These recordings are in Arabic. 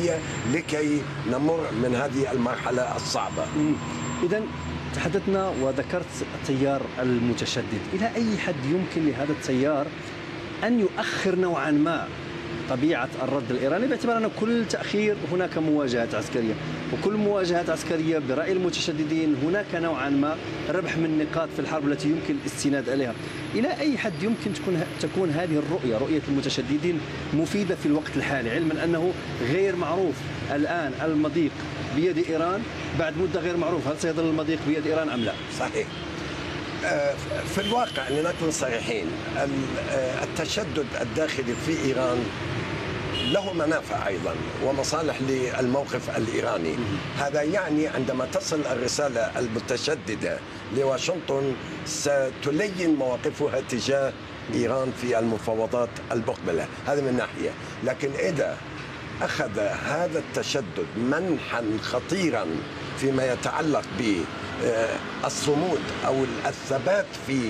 الدولية لكي نمر من هذه المرحلة الصعبة. إذن تحدثنا وذكرت التيار المتشدد، إلى أي حد يمكن لهذا التيار أن يؤخر نوعا ما طبيعة الرد الإيراني، باعتبار أن كل تأخير هناك مواجهات عسكرية، وكل مواجهات عسكرية برأي المتشددين هناك نوعا ما ربح من نقاط في الحرب التي يمكن الاستناد إليها. إلى أي حد يمكن تكون هذه رؤية المتشددين مفيدة في الوقت الحالي، علما أنه غير معروف الآن المضيق بيد إيران، بعد مدة غير معروف هل سيظل المضيق بيد إيران أم لا؟ صحيح. في الواقع لنكن صريحين، التشدد الداخلي في إيران له منافع أيضا ومصالح للموقف الإيراني. هذا يعني عندما تصل الرسالة المتشددة لواشنطن ستلين مواقفها تجاه إيران في المفاوضات المقبلة، هذا من ناحية. لكن إذا أخذ هذا التشدد منحا خطيرا فيما يتعلق بالصمود أو الثبات في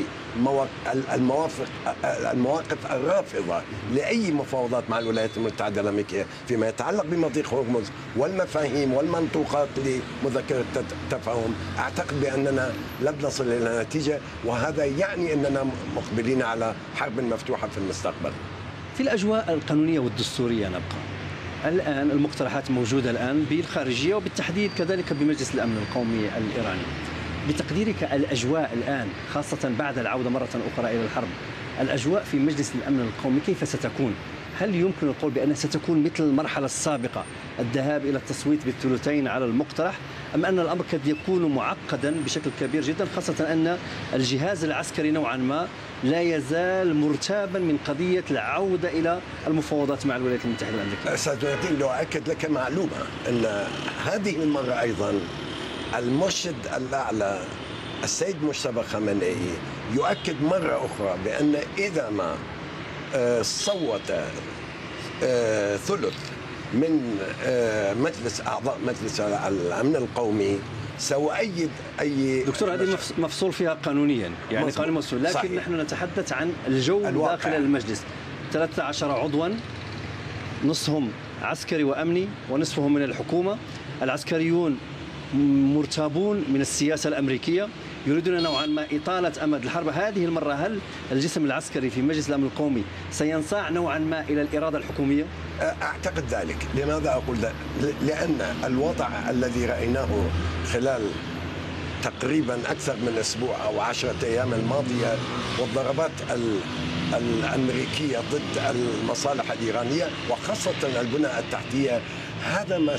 المواقف الرافضة لأي مفاوضات مع الولايات المتحدة الأمريكية فيما يتعلق بمضيق هرمز والمفاهيم والمنطوقات لمذكرة التفاهم، أعتقد بأننا لن نصل إلى نتيجة، وهذا يعني أننا مقبلين على حرب مفتوحة في المستقبل. في الأجواء القانونية والدستورية نبقى الآن، المقترحات موجودة الآن بالخارجية وبالتحديد كذلك بمجلس الأمن القومي الإيراني. بتقديرك الأجواء الآن خاصة بعد العودة مرة أخرى إلى الحرب، الأجواء في مجلس الأمن القومي كيف ستكون؟ هل يمكن القول بأنها ستكون مثل المرحلة السابقة، الذهاب إلى التصويت بالثلثين على المقترح، أم أن الأمر قد يكون معقدا بشكل كبير جدا، خاصة أن الجهاز العسكري نوعا ما لا يزال مرتابا من قضية العودة إلى المفاوضات مع الولايات المتحدة الأمريكية؟ أستاذ نورالدين، لو أكد لك معلومة أن هذه المرة أيضا المرشد الأعلى السيد مجتبى خامنئي يؤكد مرة أخرى بأن إذا ما صوت ثلث من مجلس أعضاء مجلس الأمن القومي سأؤيد أي دكتور. هذه مفصول فيها قانونيا، يعني قانون مفصول، لكن صحيح. نحن نتحدث عن الجو داخل المجلس. 13 عضوا، نصفهم عسكري وأمني ونصفهم من الحكومة. العسكريون مرتابون من السياسة الأمريكية، يريدون نوعا ما إطالة أمد الحرب. هذه المرة هل الجسم العسكري في مجلس الأمن القومي سينصاع نوعا ما إلى الإرادة الحكومية؟ أعتقد ذلك. لماذا أقول ذلك؟ لأن الوضع الذي رأيناه خلال تقريبا أكثر من أسبوع أو 10 أيام الماضية، والضربات الأمريكية ضد المصالح الإيرانية وخاصة البنى التحتية، هذا ما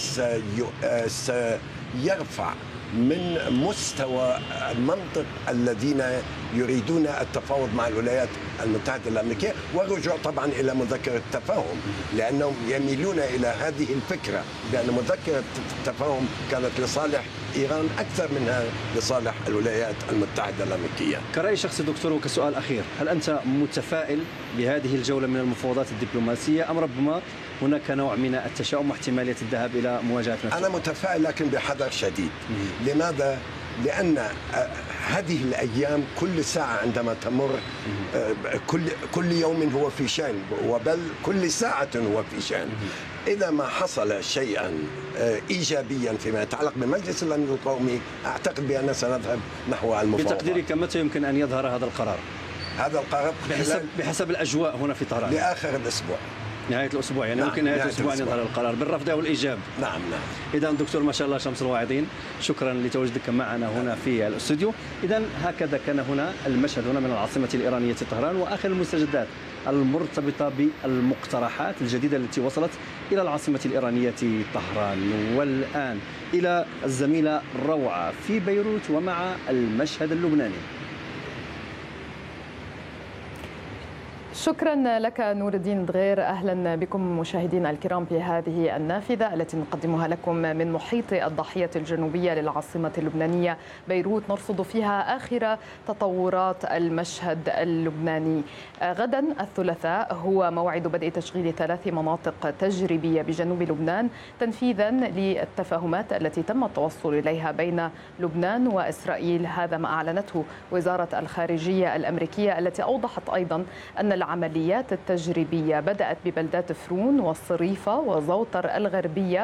سيرفع من مستوى المنطق الذين يريدون التفاوض مع الولايات المتحدة الأمريكية والرجوع طبعا إلى مذكرة التفاهم، لأنهم يميلون إلى هذه الفكرة بأن مذكرة التفاهم كانت لصالح إيران أكثر منها لصالح الولايات المتحدة الأمريكية. كرأي شخصي دكتور وكسؤال أخير، هل أنت متفائل بهذه الجولة من المفاوضات الدبلوماسية أم ربما هناك نوع من التشاؤم واحتمالية الذهاب إلى مواجهة نفسه؟ أنا متفائل لكن بحذر شديد. لماذا؟ لأن هذه الأيام كل ساعة عندما تمر كل يوم هو في شأن، وبل كل ساعة هو في شأن. إذا ما حصل شيئا إيجابيا فيما يتعلق بمجلس الأمن القومي، أعتقد بأننا سنذهب نحو المفاوضات. بتقديرك متى يمكن أن يظهر هذا القرار؟ هذا القرار بحسب الأجواء هنا في طهران لآخر الأسبوع، نهاية الأسبوع، يعني ممكن نهاية الأسبوع أن يظهر القرار بالرفض أو الإيجاب. نعم. إذا دكتور ما شاء الله شمس الواعظين، شكرا لتواجدك معنا هنا في الاستوديو. إذا هكذا كان هنا المشهد هنا من العاصمة الإيرانية طهران، وآخر المستجدات المرتبطة بالمقترحات الجديدة التي وصلت إلى العاصمة الإيرانية طهران. والآن إلى الزميلة روعة في بيروت ومع المشهد اللبناني. شكرا لك نور الدين دغير. أهلا بكم مشاهدينا الكرام في هذه النافذة التي نقدمها لكم من محيط الضاحية الجنوبية للعاصمة اللبنانية بيروت، نرصد فيها آخر تطورات المشهد اللبناني. غدا الثلاثاء هو موعد بدء تشغيل 3 مناطق تجريبية بجنوب لبنان تنفيذا للتفاهمات التي تم التوصل إليها بين لبنان وإسرائيل. هذا ما أعلنته وزارة الخارجية الأمريكية، التي أوضحت أيضا أن العمليات التجريبية بدأت ببلدات فرون والصريفة وزوطر الغربية